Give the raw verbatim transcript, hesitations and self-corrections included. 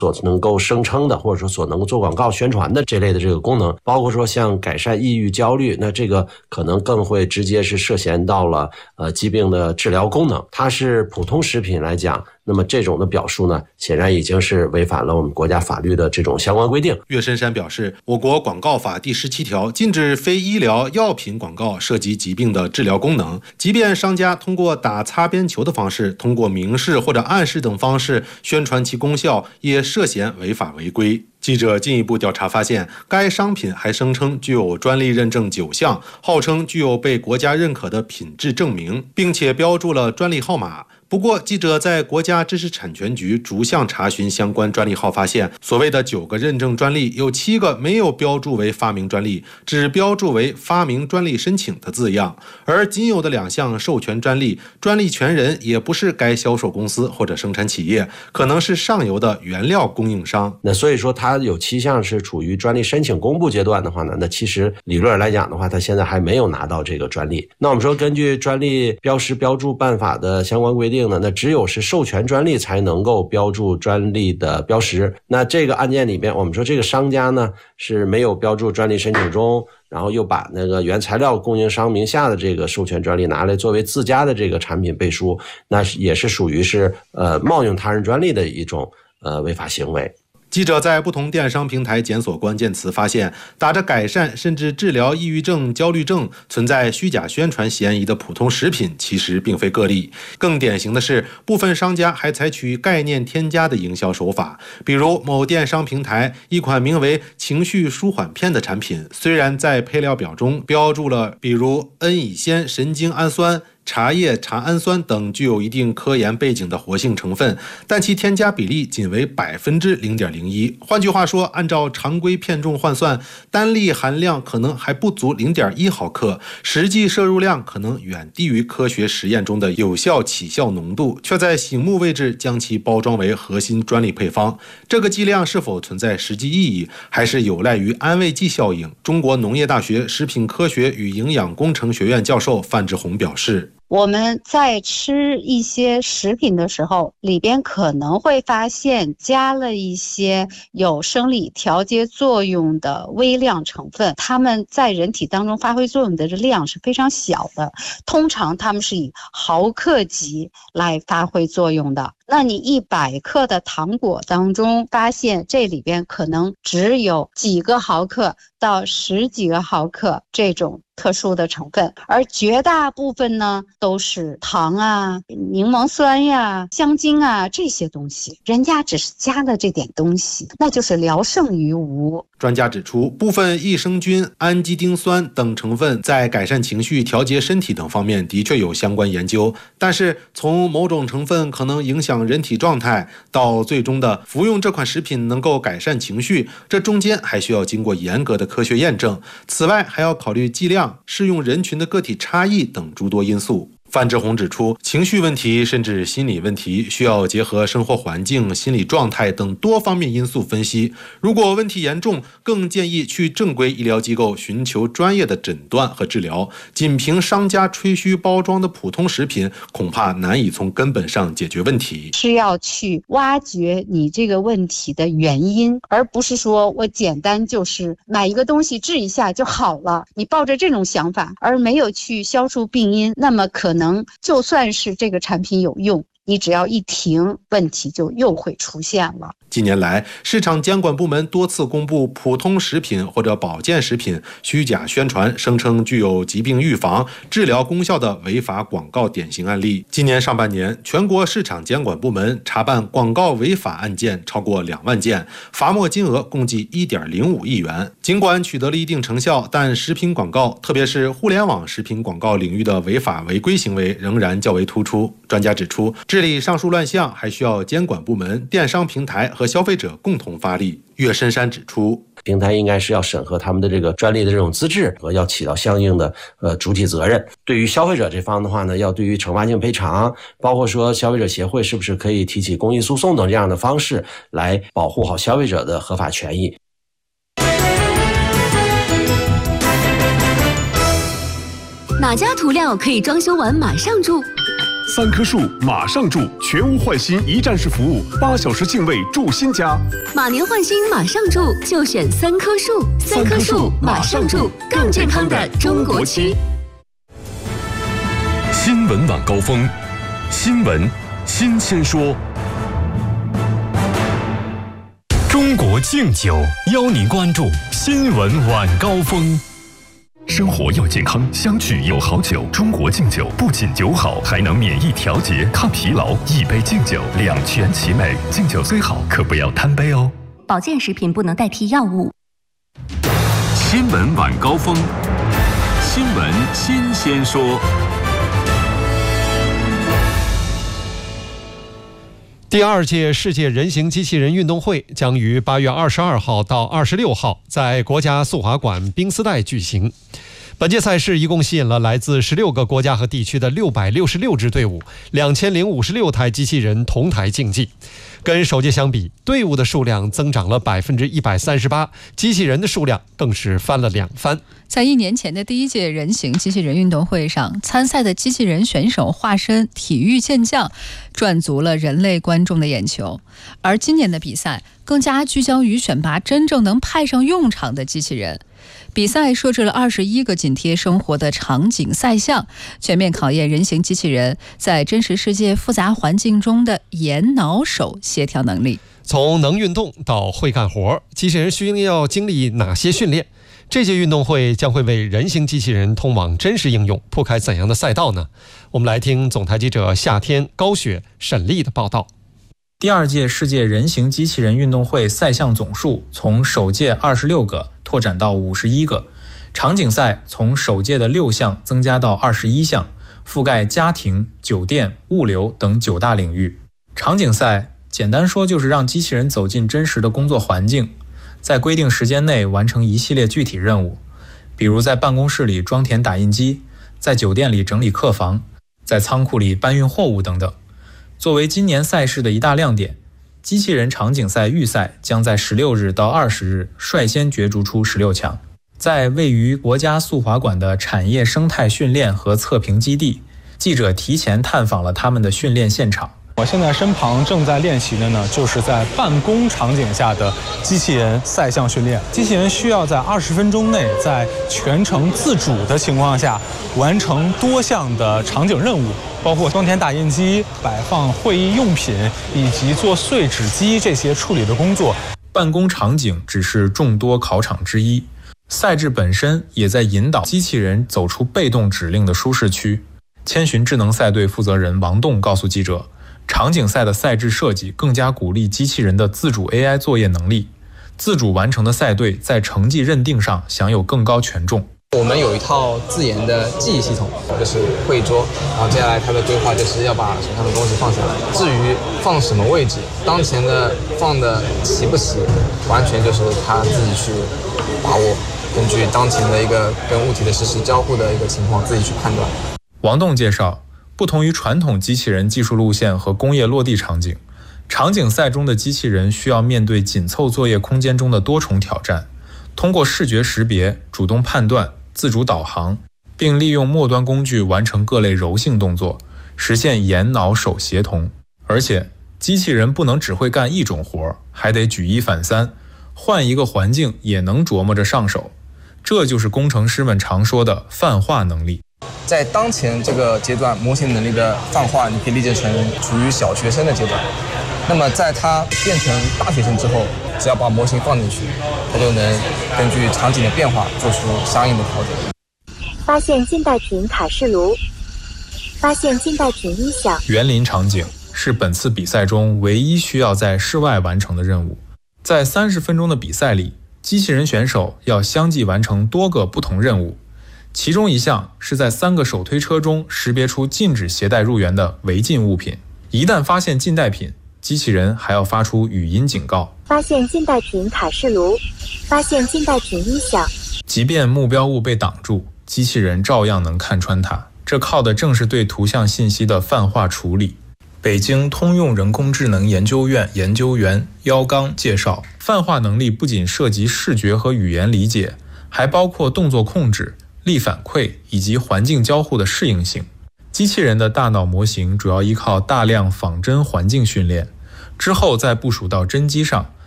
所能够声称的，或者说所能够做广告宣传的这类的这个功能，包括说像改善抑郁焦虑，那这个可能更会直接是涉嫌到了呃疾病的治疗功能。它是普通食品来讲，那么这种的表述呢，显然已经是违反了我们国家法律的这种相关规定。 岳深山表示，我国广告法第十七条禁止非医疗药品广告涉及疾病的治疗功能，即便商家通过打擦边球的方式，通过明示或者暗示等方式宣传其功效，也涉嫌违法违规。记者进一步调查发现，该商品还声称具有专利认证九项，号称具有被国家认可的品质证明，并且标注了专利号码。不过，记者在国家知识产权局逐项查询相关专利号，发现所谓的九个认证专利有七个没有标注为发明专利，只标注为发明专利申请的字样，而仅有的两项授权专利，专利权人也不是该销售公司或者生产企业，可能是上游的原料供应商。 那所以说它有七项是处于专利申请公布阶段的话呢，那其实理论来讲的话，它现在还没有拿到这个专利。那我们说根据专利标识标注办法的相关规定，那只有是授权专利才能够标注专利的标识。那这个案件里面，我们说这个商家呢是没有标注专利申请中，然后又把那个原材料供应商名下的这个授权专利拿来作为自家的这个产品背书，那也是属于是呃冒用他人专利的一种呃违法行为。 记者在不同电商平台检索关键词，发现打着改善甚至治疗抑郁症、焦虑症存在虚假宣传嫌疑的普通食品其实并非个例。更典型的是，部分商家还采取概念添加的营销手法，比如某电商平台一款名为情绪舒缓片的产品，虽然在配料表中标注了比如恩乙酰神经氨酸、茶叶茶氨酸等具有一定科研背景的活性成分，但其添加比例仅为百分之零点零一。换句话说，按照常规片重换算，单粒含量可能还不足零点一毫克，实际摄入量可能远低于科学实验中的有效起效浓度，却在醒目位置将其包装为核心专利配方。这个剂量是否存在实际意义，还是有赖于安慰剂效应？中国农业大学食品科学与营养工程学院教授范志红表示， 我们在吃一些食品的时候，里边可能会发现加了一些有生理调节作用的微量成分，它们在人体当中发挥作用的量是非常小的，通常它们是以毫克级来发挥作用的。那你一百克的糖果当中发现这里边可能只有几个毫克到十几个毫克这种特殊的成分，而绝大部分呢都是糖啊、柠檬酸呀、香精啊这些东西，人家只是加了这点东西，那就是聊胜于无。 专家指出，部分益生菌、氨基丁酸等成分在改善情绪、调节身体等方面的确有相关研究，但是从某种成分可能影响人体状态到最终的服用这款食品能够改善情绪，这中间还需要经过严格的科学验证。此外，还要考虑剂量、适用人群的个体差异等诸多因素。范志红指出，情绪问题甚至心理问题需要结合生活环境、心理状态等多方面因素分析。如果问题严重，更建议去正规医疗机构寻求专业的诊断和治疗。仅凭商家吹嘘包装的普通食品，恐怕难以从根本上解决问题。 是要去挖掘你这个问题的原因，而不是说我简单就是买一个东西治一下就好了。你抱着这种想法，而没有去消除病因，那么可能可能就算是这个产品有用，你只要一停，问题就又会出现了。 近年来，市场监管部门多次公布普通食品或者保健食品虚假宣传，声称具有疾病预防、治疗功效的违法广告典型案例。今年上半年，全国市场监管部门查办广告违法案件超过两万件，罚没金额共计 一点零五亿元。尽管取得了一定成效，但食品广告，特别是互联网食品广告领域的违法违规行为仍然较为突出。专家指出，治理上述乱象还需要监管部门、电商平台和消费者共同发力。岳深山指出， 平台应该是要审核他们的这个专利的这种资质，和要起到相应的呃主体责任。对于消费者这方的话呢，要对于惩罚性赔偿，包括说消费者协会是不是可以提起公益诉讼等这样的方式来保护好消费者的合法权益。 哪家涂料可以装修完马上住？ 三棵树马上住，全屋换新一站式服务，八小时净位住新家。 马年换新马上住，就选三棵树。三棵树马上住，更健康的中国区。 新闻晚高峰，新闻新鲜说。中国敬酒邀您关注新闻晚高峰。生活要健康，相聚有好酒。中国敬酒不仅酒好，还能免疫调节、抗疲劳。一杯敬酒，两全其美。敬酒虽好，可不要贪杯哦。 保健食品不能代替药物。 新闻晚高峰，新闻新鲜说。 第二届世界人形机器人运动会将于八月二十二号到二十六号在国家速滑馆冰丝带举行。本届赛事一共吸引了来自十六个国家和地区的六百六十六支队伍，两千零五十六台机器人同台竞技。跟首届相比，队伍的数量增长了百分之一百三十八，机器人的数量更是翻了两番。 在一年前的第一届人形机器人运动会上，参赛的机器人选手化身体育健将，赚足了人类观众的眼球。而今年的比赛更加聚焦于选拔真正能派上用场的机器人。比赛设置了二十一个紧贴生活的场景赛项，全面考验人形机器人在真实世界复杂环境中的眼脑手协调能力。 从能运动到会干活，机器人需要经历哪些训练？这届运动会将会为人形机器人通往真实应用铺开怎样的赛道呢？我们来听总台记者夏天、高雪、沈丽的报道。 第二届世界人形机器人运动会赛项总数从首届二十六个拓展到五十一个，场景赛从首届的六项增加到二十一项，覆盖家庭、酒店、物流等九大领域。场景赛简单说就是让机器人走进真实的工作环境，在规定时间内完成一系列具体任务，比如在办公室里装填打印机，在酒店里整理客房，在仓库里搬运货物等等。作为今年赛事的一大亮点，机器人场景赛预赛将在十六日到二十日率先角逐出十六强。在位于国家速滑馆的产业生态训练和测评基地，记者提前探访了他们的训练现场。 我现在身旁正在练习的呢，就是在办公场景下的机器人赛项训练。机器人需要在二十分钟内，在全程自主的情况下，完成多项的场景任务，包括装填打印机、摆放会议用品以及做碎纸机这些处理的工作。 办公场景只是众多考场之一，赛制本身也在引导机器人走出被动指令的舒适区。千寻智能赛队负责人王栋告诉记者，场景赛的赛制设计更加鼓励机器人的自主 A I 作业能力，自主完成的赛队在成绩认定上享有更高权重。 我们有一套自研的记忆系统，就是会议桌，然后接下来它的规划就是要把手上的东西放下来。至于放什么位置，当前的放的齐不齐，完全就是他自己去把握，根据当前的一个跟物体的实时交互的一个情况自己去判断。 王栋介绍，不同于传统机器人技术路线和工业落地场景，场景赛中的机器人需要面对紧凑作业空间中的多重挑战，通过视觉识别、主动判断、自主导航，并利用末端工具完成各类柔性动作，实现眼脑手协同。而且机器人不能只会干一种活，还得举一反三，换一个环境也能琢磨着上手。这就是工程师们常说的泛化能力。 在当前这个阶段，模型能力的泛化，你可以理解成处于小学生的阶段。那么在它变成大学生之后，只要把模型放进去，它就能根据场景的变化做出相应的调整。 发现近代品卡式炉，发现近代品音响。 园林场景是本次比赛中唯一需要在室外完成的任务。在三十分钟的比赛里，机器人选手要相继完成多个不同任务。其中一项是在三个手推车中识别出禁止携带入园的违禁物品，一旦发现禁带品，机器人还要发出语音警告。 发现禁带品卡式炉，发现禁带品音响。 即便目标物被挡住，机器人照样能看穿它，这靠的正是对图像信息的泛化处理。北京通用人工智能研究院研究员姚刚介绍，泛化能力不仅涉及视觉和语言理解，还包括动作控制、力反馈以及环境交互的适应性。 机器人的大脑模型主要依靠大量仿真环境训练，之后再部署到真机上，